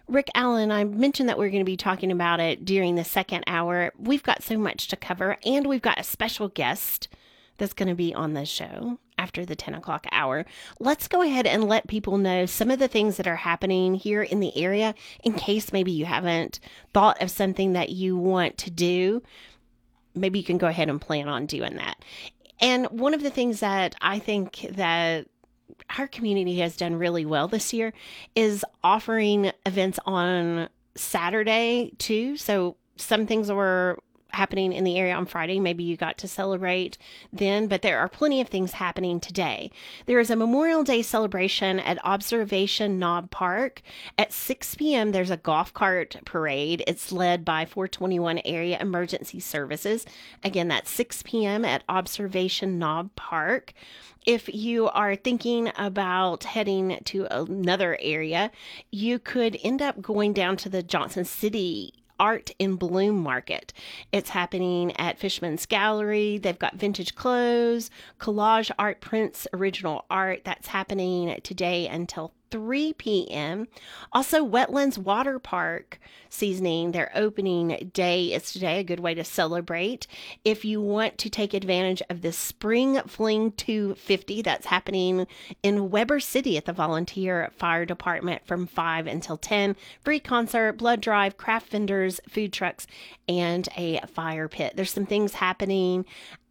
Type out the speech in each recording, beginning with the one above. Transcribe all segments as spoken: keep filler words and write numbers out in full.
Rick Allen, I mentioned that we're going to be talking about it during the second hour. We've got so much to cover, and we've got a special guest that's going to be on the show after the ten o'clock hour. Let's go ahead and let people know some of the things that are happening here in the area in case maybe you haven't thought of something that you want to do. Maybe you can go ahead and plan on doing that. And one of the things that I think that our community has done really well this year is offering events on Saturday too. So some things were happening in the area on Friday. Maybe you got to celebrate then, but there are plenty of things happening today. There is a Memorial Day celebration at Observation Knob Park. At six p.m., there's a golf cart parade. It's led by four twenty-one Area Emergency Services. Again, that's six p.m. at Observation Knob Park. If you are thinking about heading to another area, you could end up going down to the Johnson City Art in Bloom Market. It's happening at Fishman's Gallery. They've got vintage clothes, collage art prints, original art. That's happening today until three p.m. Also, Wetlands Water Park seasoning, their opening day is today, a good way to celebrate. If you want to take advantage of the Spring Fling two fifty, that's happening in Weber City at the Volunteer Fire Department from five until ten. Free concert, blood drive, craft vendors, food trucks, and a fire pit. There's some things happening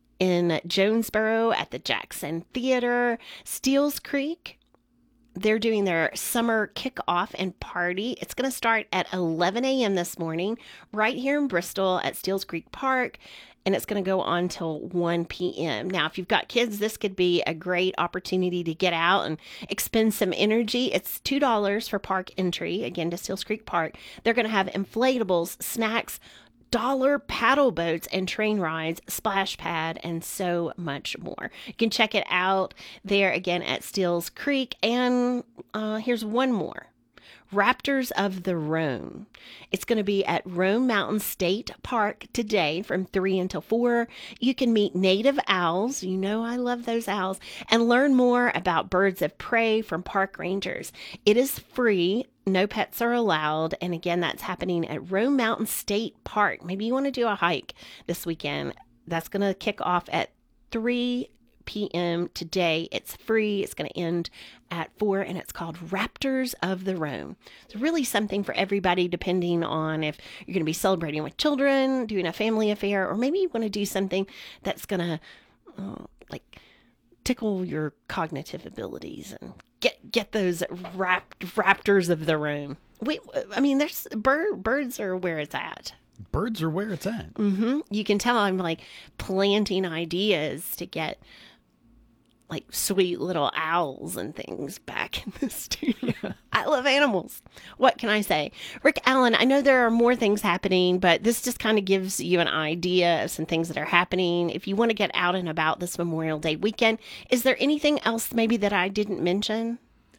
in Jonesboro at the Jackson Theater. Steels Creek, they're doing their summer kickoff and party. It's going to start at eleven a.m. this morning right here in Bristol at Steels Creek Park, and it's going to go on till one p.m. Now, if you've got kids, this could be a great opportunity to get out and expend some energy. It's two dollars for park entry, again, to Steels Creek Park. They're going to have inflatables, snacks, dollar paddle boats and train rides, splash pad, and so much more. You can check it out there again at Steels Creek. And uh, here's one more. Raptors of the Rhone. It's going to be at Rhone Mountain State Park today from three until four. You can meet native owls. You know I love those owls. And learn more about birds of prey from park rangers. It is free. No pets are allowed. And again, that's happening at Rhone Mountain State Park. Maybe you want to do a hike this weekend. That's going to kick off at three p.m. today. It's free. It's going to end at four, and it's called Raptors of the Rhone. It's really something for everybody, depending on if you're going to be celebrating with children, doing a family affair, or maybe you want to do something that's going to uh, like tickle your cognitive abilities and get get those rap, raptors of the room. Wait, I mean, there's bird, birds are where it's at. Birds are where it's at. Mm-hmm. You can tell I'm like planting ideas to get like sweet little owls and things back in the studio. I love animals. What can I say? Rick Allen, I know there are more things happening, but this just kind of gives you an idea of some things that are happening. If you want to get out and about this Memorial Day weekend, is there anything else maybe that I didn't mention?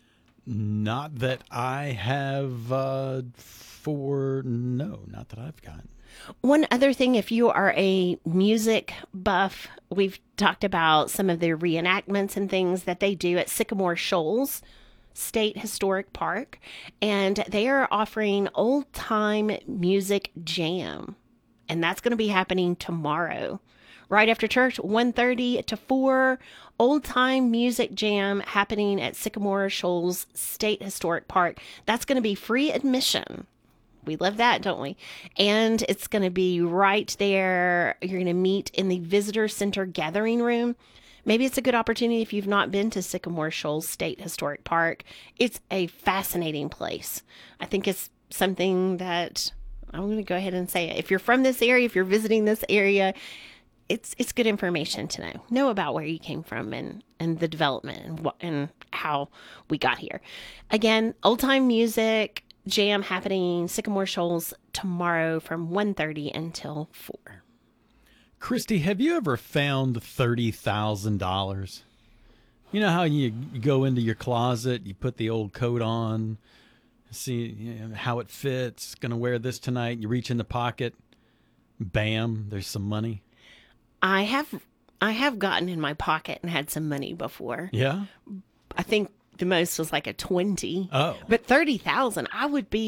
Not that I have uh, for, no, not that I've got. One other thing, if you are a music buff, we've talked about some of the reenactments and things that they do at Sycamore Shoals State Historic Park, and they are offering Old Time Music Jam, and that's going to be happening tomorrow. Right after church, one thirty to four, Old Time Music Jam happening at Sycamore Shoals State Historic Park. That's going to be free admission. We love that, don't we? And it's going to be right there. You're going to meet in the Visitor Center Gathering Room. Maybe it's a good opportunity if you've not been to Sycamore Shoals State Historic Park. It's a fascinating place. I think it's something that I'm going to go ahead and say it. If you're from this area, if you're visiting this area, it's it's good information to know. Know about where you came from and, and the development and, what, and how we got here. Again, old time music jam happening Sycamore Shoals tomorrow from one thirty until four. Christy, have you ever found thirty thousand dollars? You know how you, you go into your closet, you put the old coat on, see you know, how it fits, going to wear this tonight, you reach in the pocket, bam, there's some money. I have I have gotten in my pocket and had some money before. Yeah? I think the most was like a twenty. Oh. But thirty thousand, I would be